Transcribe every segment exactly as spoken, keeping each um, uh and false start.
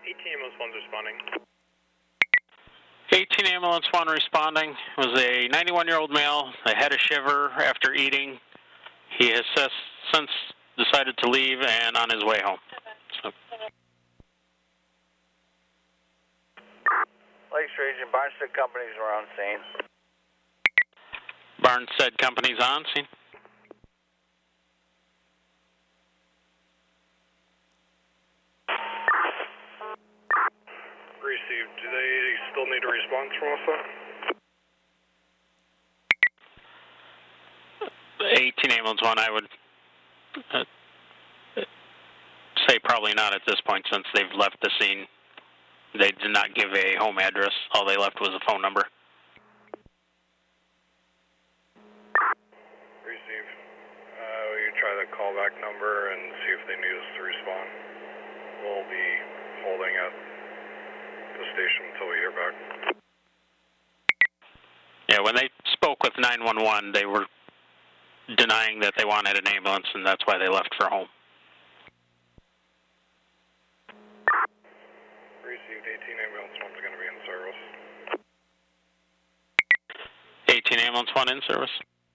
eighteen ambulance one's responding. eighteen ambulance one responding. It was a ninety-one-year-old male. I had a shiver after eating. He has since decided to leave and on his way home. So. Lakes Region, Barnstead Companies are on scene. Barnstead Companies on scene. Received. Do they still need a response from us? eighteen ambulance one, I would uh, say probably not at this point since they've left the scene. They did not give a home address. All they left was a phone number. Received. Uh, we can try the callback number and see if they need us to respond. We'll be holding at the station until we hear back. Yeah, when they spoke with nine one one, they were denying that they wanted an ambulance, and that's why they left for home. Received. eighteen ambulance one's going to be in service. eighteen ambulance one in service.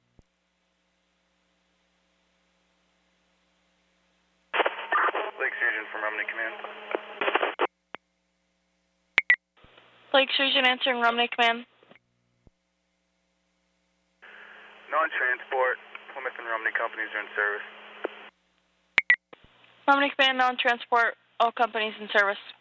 Lakes Region from Romney Command. Lakes Region answering Romney Command. Non-transport, Plymouth and Romney Companies are in service. Romney Command, non-transport, all companies in service.